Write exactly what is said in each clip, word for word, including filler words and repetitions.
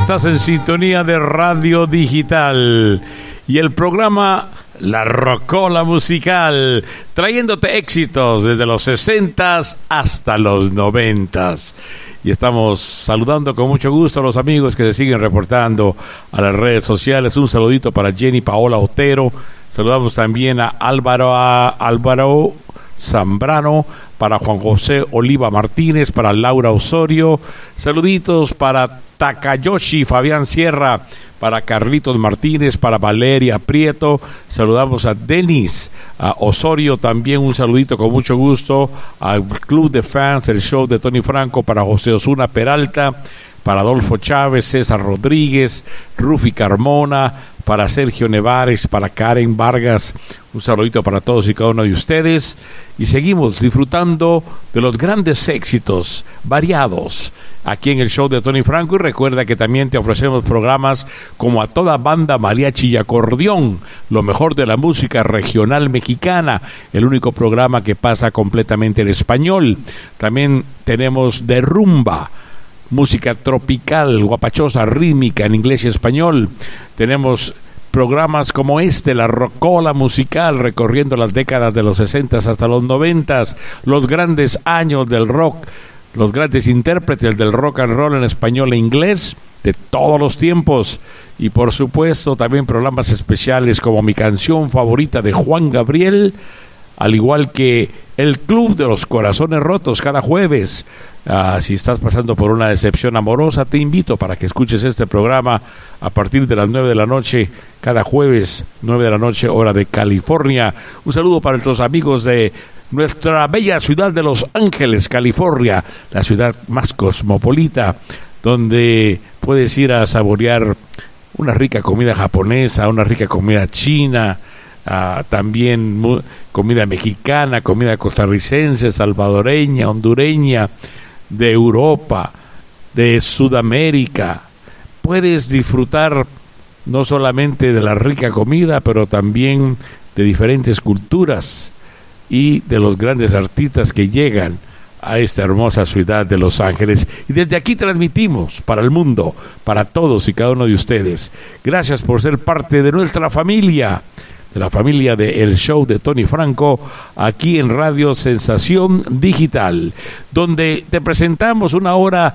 Estás en sintonía de Radio Digital y el programa La Rocola Musical, trayéndote éxitos desde los sesentas hasta los noventas. Y estamos saludando con mucho gusto a los amigos que se siguen reportando a las redes sociales. Un saludito para Jenny Paola Otero. Saludamos también a Álvaro, a Álvaro Zambrano, para Juan José Oliva Martínez, para Laura Osorio. Saluditos para Takayoshi Fabián Sierra, para Carlitos Martínez, para Valeria Prieto. Saludamos a Denis a Osorio también, un saludito con mucho gusto al Club de Fans, el show de Tony Franco, para José Osuna Peralta, para Adolfo Chávez, César Rodríguez, Rufi Carmona, para Sergio Nevares, para Karen Vargas. Un saludito para todos y cada uno de ustedes. Y seguimos disfrutando de los grandes éxitos variados aquí en el show de Tony Franco. Y recuerda que también te ofrecemos programas como A Toda Banda, Mariachi y Acordeón, lo mejor de la música regional mexicana, el único programa que pasa completamente en español. También tenemos De Rumba, música tropical, guapachosa, rítmica en inglés y español. Tenemos programas como este, La Rocola Musical, recorriendo las décadas de los sesentas hasta los noventas, los grandes años del rock, los grandes intérpretes del rock and roll en español e inglés de todos los tiempos. Y por supuesto también programas especiales como Mi Canción Favorita de Juan Gabriel, al igual que el Club de los Corazones Rotos cada jueves. Uh, si estás pasando por una decepción amorosa, te invito para que escuches este programa a partir de las nueve de la noche, cada jueves, nueve de la noche, hora de California. Un saludo para nuestros amigos de nuestra bella ciudad de Los Ángeles, California, la ciudad más cosmopolita, donde puedes ir a saborear una rica comida japonesa, una rica comida china, Uh, también mu- comida mexicana, comida costarricense, salvadoreña, hondureña, de Europa, de Sudamérica. Puedes disfrutar no solamente de la rica comida, pero también de diferentes culturas y de los grandes artistas que llegan a esta hermosa ciudad de Los Ángeles. Y desde aquí transmitimos para el mundo, para todos y cada uno de ustedes. Gracias por ser parte de nuestra familia, de la familia de El Show de Tony Franco, aquí en Radio Sensación Digital, donde te presentamos una hora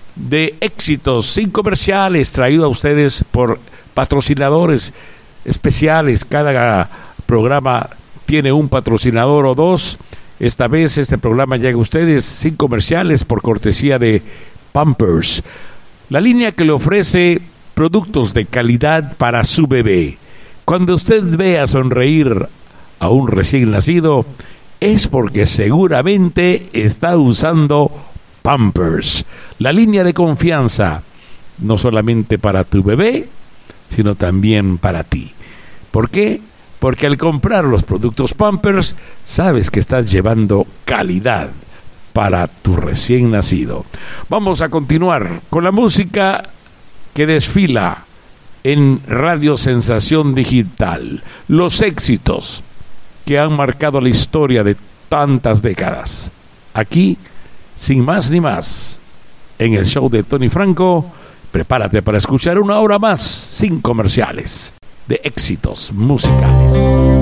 de éxitos sin comerciales, traído a ustedes por patrocinadores especiales. Cada programa tiene un patrocinador o dos. Esta vez este programa llega a ustedes sin comerciales por cortesía de Pampers, la línea que le ofrece productos de calidad para su bebé. Cuando usted vea sonreír a un recién nacido, es porque seguramente está usando Pampers, la línea de confianza, no solamente para tu bebé, sino también para ti. ¿Por qué? Porque al comprar los productos Pampers, sabes que estás llevando calidad para tu recién nacido. Vamos a continuar con la música que desfila en Radio Sensación Digital, los éxitos que han marcado la historia de tantas décadas. Aquí, sin más ni más, en el show de Tony Franco, prepárate para escuchar una hora más, sin comerciales, de éxitos musicales.